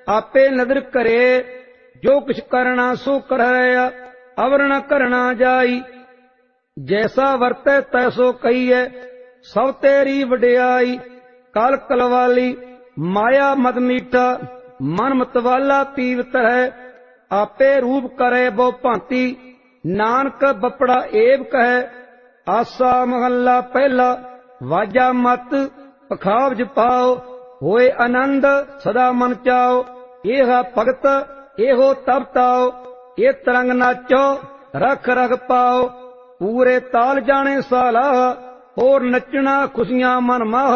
आपे नदर करे, जो कुछ करना सो करया, अवर न करना जाई। जैसा वरतै तैसो कहिए, सब तेरी वडियाई। कल कलवाली माया मद मीठा, मन मतवाला पीवत है। आपे रूप करे बो भांति, नानक बपड़ा एव कहे। आसा महला पहला, वाजा मत पखावज पाओ। होए आनंद सदा मन चाओ, एहा भगत एहो तब ताओ। ये तरंग नाचो रख रख पाओ, पूरे ताल जाने सालाह। होर नचना खुशियां मन माह,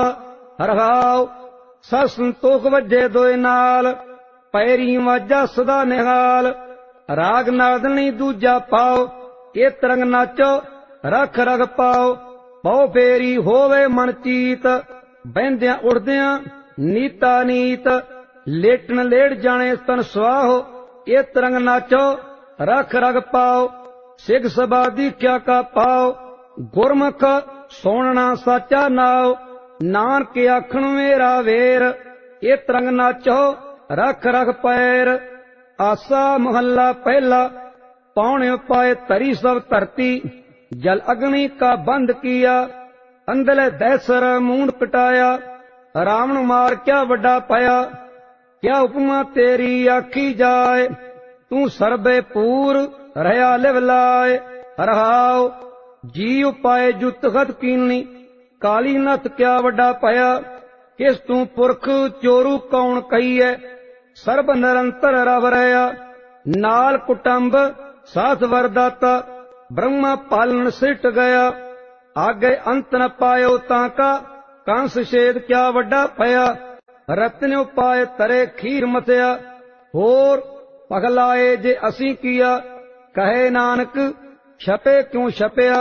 हरहाओ सत संतोख वजे दोए नाल। पैरी वाजा सदा निहाल, राग नादनी दूजा पाओ। ये तरंग नाचो रख रख पाओ, पाओ फेरी होवे मन चीत। बहंदियां उड़दियां नीता नीत, लेटन लेट जाने तन स्वाहो। ये तरंग नाचो रख रख पाओ, सिख सबादी क्या का पाओ। गुरमुख सोनना साचा नाओ, नानक आखण मेरा वेर। ये तरंग नाचो रख रख पैर। आसा महला पहला, पौने पाए तरी सब धरती। जल अग्नि का बंद किया, अंदले दैसर मूंड पिटाया। रावण मार क्या वड्डा पाया, क्या उपमा तेरी आखी जाए। तू सर्बे पूर रहा लिव लाए, रहाओ जी उपाय जुत खत कीनी। काली नथ क्या वड्डा पाया, किस तू पुरख चोरू कौन कहीए। सर्ब निरंतर रव रहा, नाल कुटुंब साथ वरदाता। ब्रह्मा पालन सिट गया, आगे अंत न पायो ताका। कंस छेद क्या वड्डा पया, रत्न उपाय तरे खीर मथया। होर पगलाए जे असी किया, कहे नानक छपे क्यों छपया।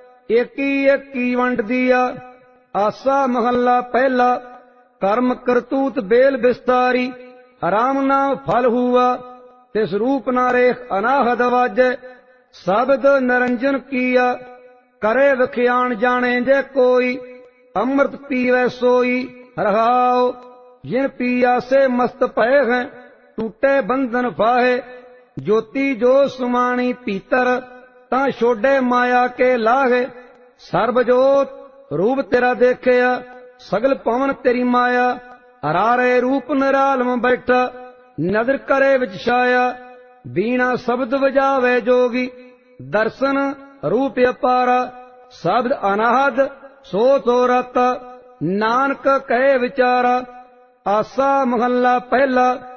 एकी वंड दिया। आसा महला पहला, कर्म करतूत बेल विस्तारी। राम नाम फल हुआ, तिस रूप न रेख अनाहद वाजे। शब्द निरंजन किया, करे विख्यान जाने जे कोई। अमृत पीवे सोई, रहाओ जिन पिया से मस्त पए हैं। टूटे बंधन फाहे, ज्योति जो सुमानी पीतर। ता छोड़े माया के लाहे, सर्वजोत रूप तेरा देखया। सगल पवन तेरी माया, हरारे रूप निरालम बैठा। नदर करे विच छाया, बीना शब्द बजावे जोगी। दर्शन रूप अपारा, शब्द अनाहद सो तो रता। नानक कहे विचारा। आसा महला पहला,